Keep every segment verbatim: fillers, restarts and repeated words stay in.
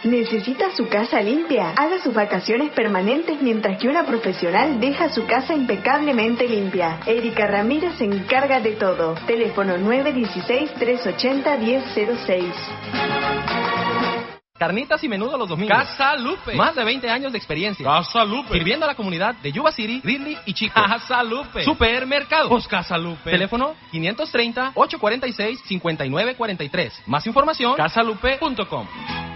¿Necesita su casa limpia? Haga sus vacaciones permanentes mientras que una profesional deja su casa impecablemente limpia. Erika Ramírez se encarga de todo. Teléfono nueve uno seis, tres ocho cero, uno cero cero seis. Carnitas y menudo los domingos. Casa Lupe. Más de veinte años de experiencia. Casa Lupe. Sirviendo a la comunidad de Yuba City, Ridley y Chico. Casa Lupe. Supermercado. Pues Casa Lupe. Teléfono quinientos treinta, ochocientos cuarenta y seis, cincuenta y nueve cuarenta y tres. Más información, casa lupe punto com.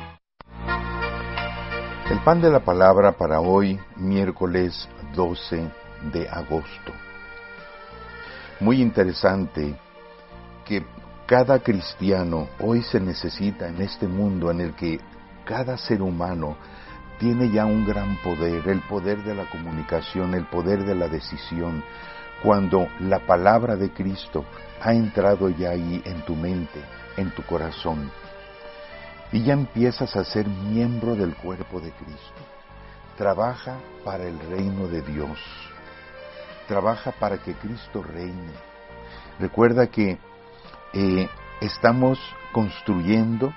El pan de la palabra para hoy, miércoles doce de agosto. Muy interesante que cada cristiano hoy se necesita en este mundo en el que cada ser humano tiene ya un gran poder, el poder de la comunicación, el poder de la decisión, cuando la palabra de Cristo ha entrado ya ahí en tu mente, en tu corazón, y ya empiezas a ser miembro del cuerpo de Cristo. Trabaja para el reino de Dios, trabaja para que Cristo reine. Recuerda que Eh, estamos construyendo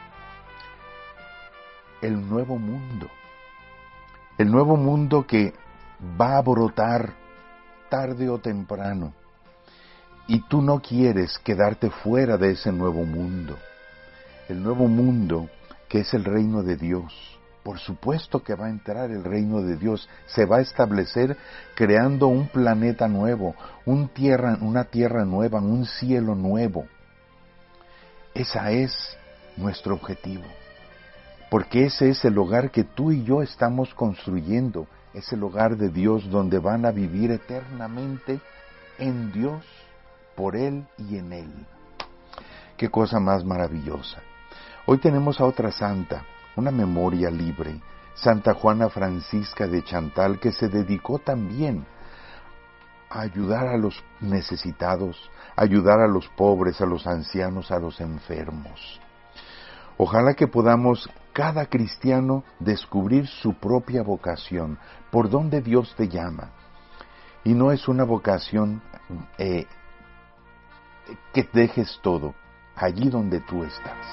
el nuevo mundo, el nuevo mundo que va a brotar tarde o temprano, y tú no quieres quedarte fuera de ese nuevo mundo, el nuevo mundo que es el reino de Dios. Por supuesto que va a entrar el reino de Dios, se va a establecer creando un planeta nuevo, un tierra, una tierra nueva, un cielo nuevo. Ese es nuestro objetivo, porque ese es el hogar que tú y yo estamos construyendo, es el hogar de Dios donde van a vivir eternamente en Dios, por Él y en Él. Qué cosa más maravillosa. Hoy tenemos a otra santa, una memoria libre, Santa Juana Francisca de Chantal, que se dedicó también a ayudar a los necesitados, ayudar a los pobres, a los ancianos, a los enfermos. Ojalá que podamos, cada cristiano, descubrir su propia vocación, por donde Dios te llama. Y no es una vocación eh, que dejes todo, allí donde tú estás.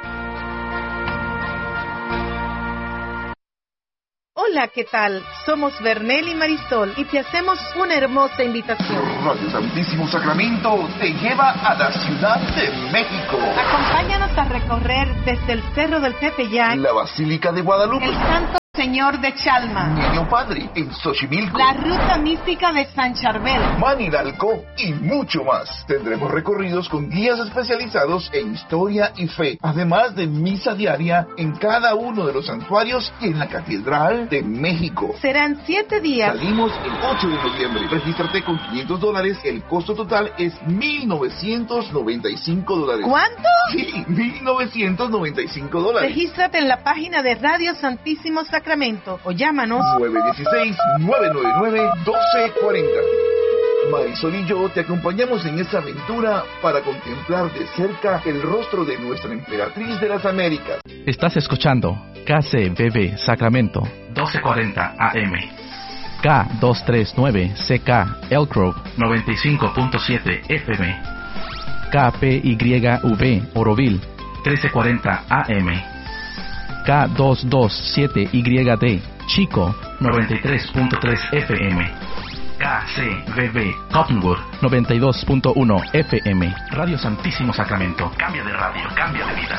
Hola, ¿qué tal? Somos Bernel y Marisol y te hacemos una hermosa invitación. Radio Santísimo Sacramento te lleva a la Ciudad de México. Acompáñanos a recorrer desde el Cerro del Tepeyac, la Basílica de Guadalupe, el Santo Señor de Chalma, Niño Padre en Xochimilco, la Ruta Mística de San Charbel, Maniralco y mucho más. Tendremos recorridos con guías especializados en historia y fe, además de misa diaria en cada uno de los santuarios y en la Catedral de México. Serán siete días. Salimos el ocho de noviembre. Regístrate con quinientos dólares. El costo total es mil novecientos noventa y cinco dólares. ¿Cuánto? Sí, mil novecientos noventa y cinco dólares. Regístrate en la página de Radio Santísimo Sacramento o llámanos nueve uno seis, nueve nueve nueve, uno dos cuatro cero. Marisol y yo te acompañamos en esta aventura para contemplar de cerca el rostro de nuestra emperatriz de las Américas. Estás escuchando K C B B Sacramento doce cuarenta A M, K doscientos treinta y nueve C K Elk Grove noventa y cinco punto siete F M, K P Y V Oroville trece cuarenta A M, K doscientos veintisiete Y D Chico noventa y tres punto tres F M, K C B B Cottonwood noventa y dos punto uno F M. Radio Santísimo Sacramento. Cambia de radio, cambia de vida.